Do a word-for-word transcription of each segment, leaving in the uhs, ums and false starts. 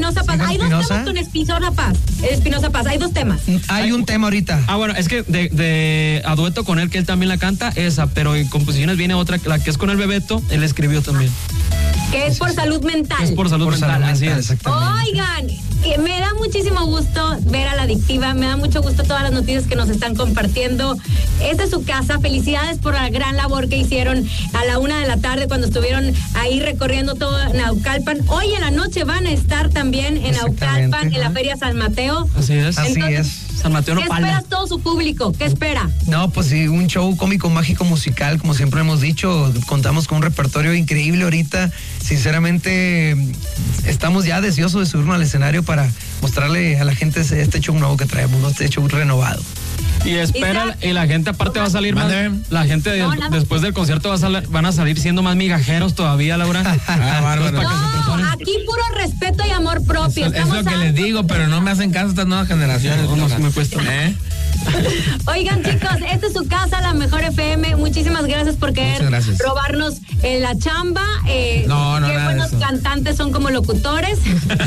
Espinosa Paz. Hay dos temas con Espinosa Paz. Espinosa Paz, hay dos temas. Hay un tema ahorita. Ah, bueno, es que de, de a dueto con él, que él también la canta, esa, pero en composiciones viene otra, la que es con el Bebeto, él escribió también. Que es por salud mental. Es por salud Por mental, salud así mental, es. exactamente. Oigan, eh, me da muchísimo gusto ver a La Adictiva, me da mucho gusto todas las noticias que nos están compartiendo. Esta es su casa, felicidades por la gran labor que hicieron a la una de la tarde cuando estuvieron ahí recorriendo todo Naucalpan. Hoy en la noche van a estar también en Naucalpan, en la Feria San Mateo. Así es. Así Entonces, es. San Mateo no ¿qué pala. esperas todo su público? ¿Qué espera? No, pues sí, un show cómico, mágico, musical, como siempre hemos dicho. Contamos con un repertorio increíble ahorita. Sinceramente, estamos ya deseosos de subirnos al escenario para mostrarle a la gente este show nuevo que traemos, ¿no? Este show renovado. Y espera, y la gente aparte va a salir más, la gente de- No, nada. después del concierto va a sal- van a salir siendo más migajeros todavía, Laura. Ah, bárbaro. No, aquí puro respeto y amor propio. Eso, es Estamos lo que a- les digo, pero no me hacen caso estas nuevas generaciones. No, no, me cuesta. ¿Eh? Oigan, chicos, esta es su casa, la Mejor F M. Muchísimas gracias por querer Muchas gracias. robarnos eh, la chamba. Eh, No, no, qué nada de buenos eso. cantantes son como locutores.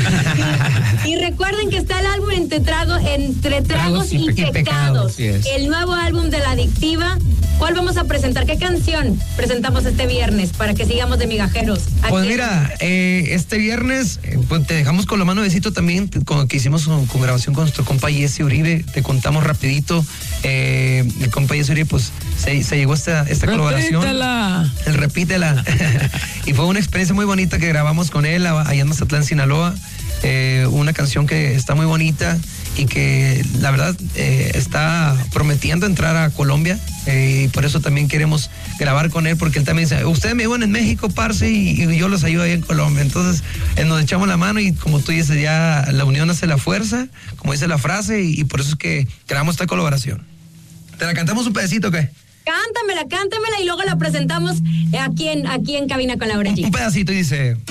y, y recuerden que está el álbum Entre, trago, entre Tragos, Tragos y, y pe- Pecados. Pecados, así es. El nuevo álbum de La Adictiva. ¿Cuál vamos a presentar? ¿Qué canción presentamos este viernes para que sigamos de migajeros? Pues Aquí- mira, eh, este viernes eh, pues te dejamos con la mano besito también, con, que hicimos con, con grabación con nuestro compa Jesse Uribe. Te contamos rapidito. Eh, el compa Jesse Uribe, pues se, se llegó esta, esta colaboración. Repítela. El repítela. Y fue una experiencia muy bonita que grabamos con él allá en Mazatlán, Sinaloa. Eh, una canción que está muy bonita y que la verdad eh, está prometiendo entrar a Colombia, eh, y por eso también queremos grabar con él, porque él también dice, ustedes me ayudan en México, parce, y, y yo los ayudo ahí en Colombia. Entonces eh, nos echamos la mano y como tú dices, ya la unión hace la fuerza, como dice la frase, y, y por eso es que creamos esta colaboración. ¿Te la cantamos un pedacito o qué? Cántamela, cántamela y luego la presentamos aquí en, aquí en Cabina con Laura G. Un pedacito y dice...